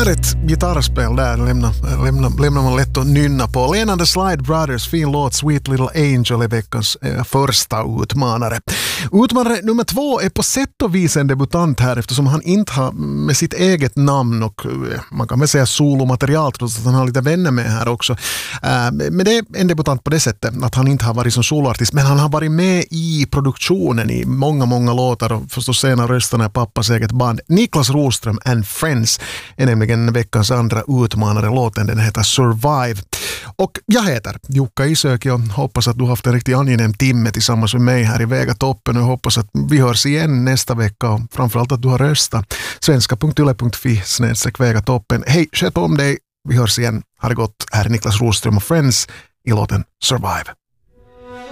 Här är ett gitarrspel där lämnar man lätt att nynna på. Lena The Slide Brothers, fin låt Sweet Little Angel är veckans första utmanare. Utmanare nummer 2 är på sätt och vis en debutant här eftersom han inte har med sitt eget namn och man kan väl säga solomaterial trots att han har lite vänner med här också. Men det är en debutant på det sättet att han inte har varit som soloartist men han har varit med i produktionen i många låtar och förstås senare rösterna är pappas eget band. Niklas Roström and Friends är nämligen veckans andra utmanare. Låten den heter Survive. Och jag heter Jukka Isök. Jag hoppas att du har haft en riktigt angenäm timme tillsammans med mig här i Vägatoppen och jag hoppas att vi hörs igen nästa vecka och framförallt att du har röstat. svenska.yle.fi/Vägatoppen. Hej, sköt om dig. Vi hörs igen. Ha det gott. Här är Niklas Roström och Friends i låten Survive.